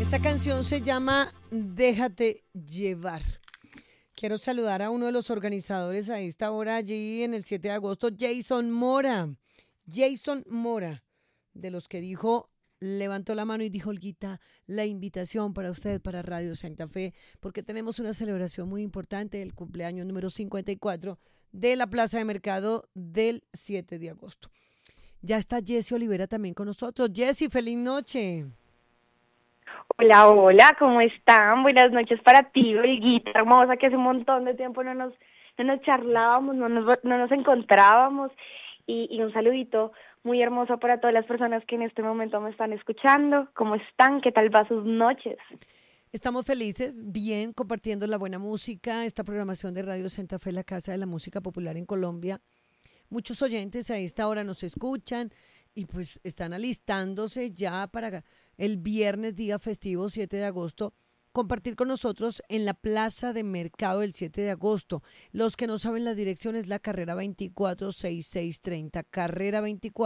Esta canción se llama Déjate llevar. Quiero saludar a uno de los organizadores a esta hora allí en el 7 de agosto, Jason Mora. Jason Mora, de los que dijo, levantó la mano y dijo, Olguita, la invitación para usted, para Radio Santa Fe, porque tenemos una celebración muy importante, el cumpleaños número 54 de la Plaza de Mercado del 7 de agosto. Ya está Jessy Olivera también con nosotros. Jessy, feliz noche. Hola, hola, ¿cómo están? Buenas noches para ti, Olguita, hermosa, que hace un montón de tiempo no nos charlábamos, no nos encontrábamos, y un saludito muy hermoso para todas las personas que en este momento me están escuchando. ¿Cómo están? ¿Qué tal va sus noches? Estamos felices, bien, compartiendo la buena música, esta programación de Radio Santa Fe, la Casa de la Música Popular en Colombia. Muchos oyentes a esta hora nos escuchan y pues están alistándose ya para el viernes, día festivo 7 de agosto, compartir con nosotros en la Plaza de Mercado el 7 de agosto. Los que no saben la dirección es la carrera 24-6630, carrera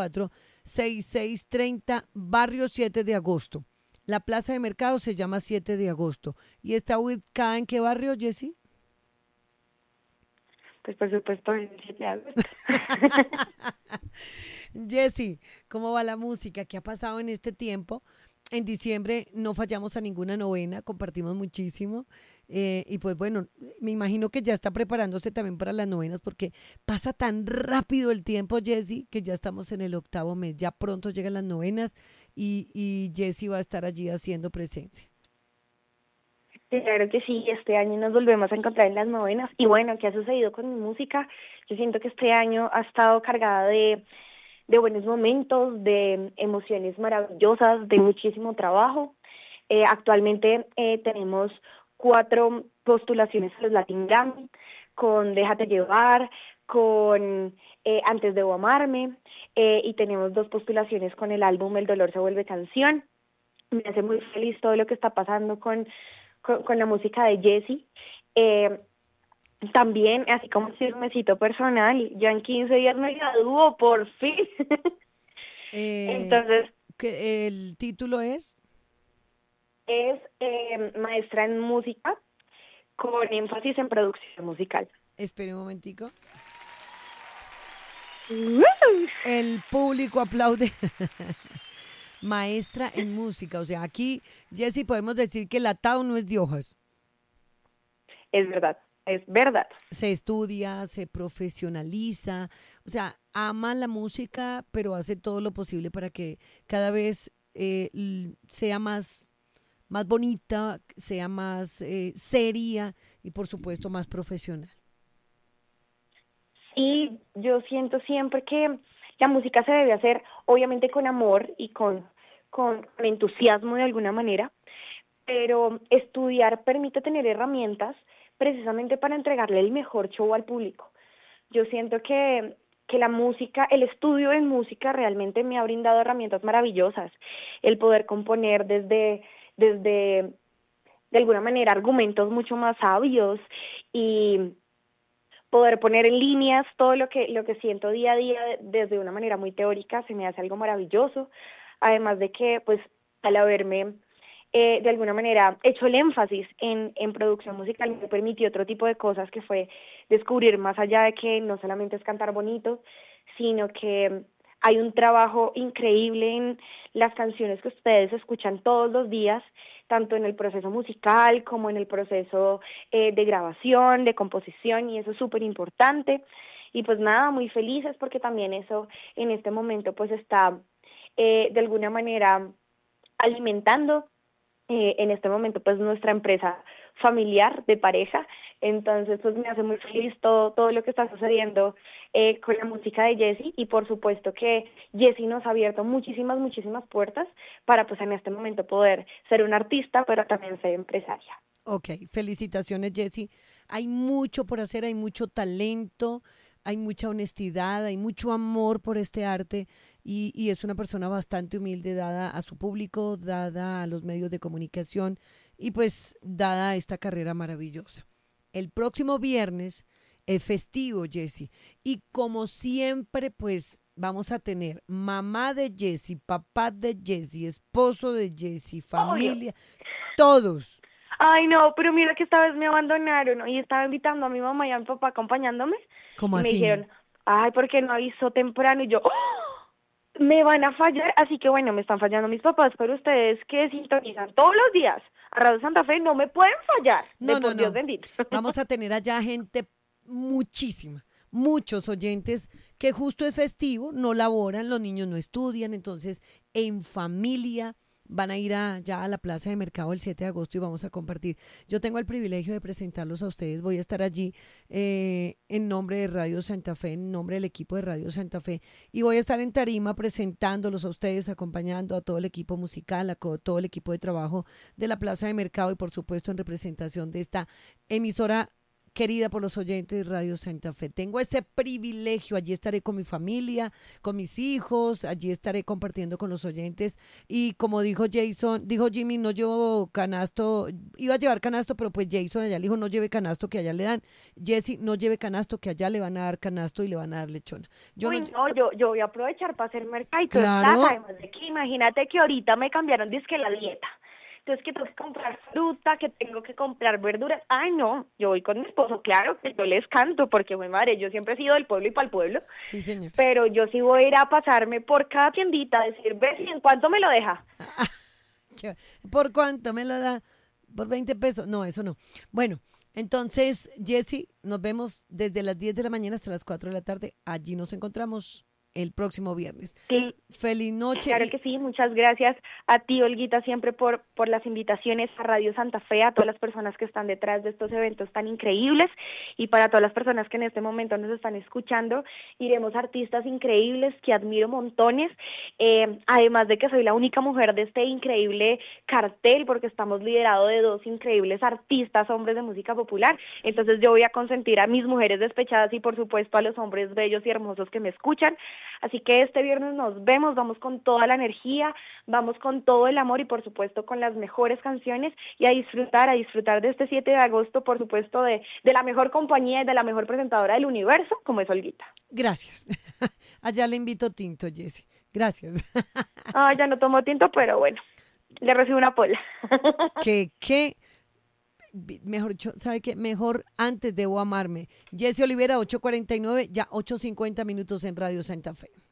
24-6630, barrio 7 de agosto. La Plaza de Mercado se llama 7 de agosto. ¿Y está ubicada en qué barrio, Jessy? Pues por supuesto, el 7 de agosto. Jessy, ¿cómo va la música? ¿Qué ha pasado en este tiempo? En diciembre no fallamos a ninguna novena, compartimos muchísimo. Y pues bueno, me imagino que ya está preparándose también para las novenas porque pasa tan rápido el tiempo, Jessy, que ya estamos en el 8º mes. Ya pronto llegan las novenas y Jessy va a estar allí haciendo presencia. Claro que sí, este año nos volvemos a encontrar en las novenas. Y bueno, ¿qué ha sucedido con mi música? Yo siento que este año ha estado cargada de buenos momentos, de emociones maravillosas, de muchísimo trabajo. Actualmente tenemos 4 postulaciones a los Latin Grammy, con Déjate llevar, con Antes debo amarme, y tenemos 2 postulaciones con el álbum El dolor se vuelve canción. Me hace muy feliz todo lo que está pasando con la música de Jessy. También, así como chismecito personal, yo en 15 días me gradúo, por fin. Entonces, ¿el título es? Es maestra en música con énfasis en producción musical. Espere un momentico. ¡Woo! El público aplaude. Maestra en música. O sea, aquí, Jessy, podemos decir que el atado no es de hojas. Es verdad, es verdad. Se estudia, se profesionaliza. O sea, ama la música, pero hace todo lo posible para que cada vez sea más bonita, sea más seria y, por supuesto, más profesional. Y yo siento siempre que la música se debe hacer, obviamente, con amor y con entusiasmo de alguna manera, pero estudiar permite tener herramientas precisamente para entregarle el mejor show al público. Yo siento que la música, el estudio en música realmente me ha brindado herramientas maravillosas, el poder componer desde de alguna manera argumentos mucho más sabios y poder poner en líneas todo lo que siento día a día desde una manera muy teórica se me hace algo maravilloso, además de que pues al haberme de alguna manera hecho el énfasis en producción musical me permitió otro tipo de cosas que fue descubrir más allá de que no solamente es cantar bonito, sino que hay un trabajo increíble en las canciones que ustedes escuchan todos los días, tanto en el proceso musical como en el proceso de grabación, de composición, y eso es súper importante. Y pues nada, muy felices porque también eso en este momento pues está de alguna manera alimentando en este momento pues nuestra empresa familiar de pareja. Entonces pues me hace muy feliz todo lo que está sucediendo con la música de Jessy, y por supuesto que Jessy nos ha abierto muchísimas puertas para pues en este momento poder ser una artista pero también ser empresaria. Ok, felicitaciones, Jessy. Hay mucho por hacer, hay mucho talento, hay mucha honestidad, hay mucho amor por este arte y es una persona bastante humilde, dada a su público, dada a los medios de comunicación y pues dada a esta carrera maravillosa. El próximo viernes es festivo, Jessy, y como siempre, pues vamos a tener mamá de Jessy, papá de Jessy, esposo de Jessy, Obvio. familia, todos. Ay, no, pero mira que esta vez me abandonaron, ¿no? Y estaba invitando a mi mamá y a mi papá acompañándome. ¿Cómo Y me así? dijeron, ay, ¿por qué no avisó temprano? Y yo, me van a fallar. Así que bueno, me están fallando mis papás, pero ustedes que sintonizan todos los días a Radio Santa Fe no me pueden fallar. De No, no, por Dios no. bendito. Vamos a tener allá gente muchísima, muchos oyentes que justo es festivo, no laboran, los niños no estudian, entonces en familia van a ir ya a la Plaza de Mercado el 7 de agosto y vamos a compartir. Yo tengo el privilegio de presentarlos a ustedes, voy a estar allí en nombre de Radio Santa Fe, en nombre del equipo de Radio Santa Fe y voy a estar en tarima presentándolos a ustedes, acompañando a todo el equipo musical, todo el equipo de trabajo de la Plaza de Mercado y por supuesto en representación de esta emisora querida por los oyentes de Radio Santa Fe. Tengo ese privilegio, allí estaré con mi familia, con mis hijos, allí estaré compartiendo con los oyentes y como dijo Jimmy, no llevo canasto, iba a llevar canasto, pero pues Jason allá le dijo, no lleve canasto que allá le dan. Jessy, no lleve canasto que allá le van a dar canasto y le van a dar lechona. Yo voy a aprovechar para hacer mercadito. Claro. Además de que imagínate que ahorita me cambiaron dizque la dieta. Entonces que tengo que comprar fruta, que tengo que comprar verduras. Ay, no, yo voy con mi esposo, claro que yo les canto, porque mi madre, yo siempre he sido del pueblo y para el pueblo. Sí, señor. Pero yo sí voy a ir a pasarme por cada tiendita, a decir, ve, ¿en cuánto me lo deja? ¿Por cuánto me lo da? ¿Por 20 pesos? No, eso no. Bueno, entonces, Jessy, nos vemos desde las 10 de la mañana hasta las 4 de la tarde. Allí nos encontramos el próximo viernes. Sí. Feliz noche. Claro que sí, muchas gracias a ti, Olguita, siempre por las invitaciones a Radio Santa Fe, a todas las personas que están detrás de estos eventos tan increíbles y para todas las personas que en este momento nos están escuchando. Iremos artistas increíbles que admiro montones, además de que soy la única mujer de este increíble cartel porque estamos liderados de dos increíbles artistas, hombres de música popular. Entonces yo voy a consentir a mis mujeres despechadas y por supuesto a los hombres bellos y hermosos que me escuchan. Así que este viernes nos vemos, vamos con toda la energía, vamos con todo el amor y por supuesto con las mejores canciones y a disfrutar de este 7 de agosto, por supuesto de la mejor compañía y de la mejor presentadora del universo, como es Olguita. Gracias. Allá le invito tinto, Jessy. Gracias. Ya no tomo tinto, pero bueno, le recibo una pola. Mejor dicho, ¿sabe qué? Mejor antes debo amarme. Jessy Olivera, 8:49, ya 8:50 minutos en Radio Santa Fe.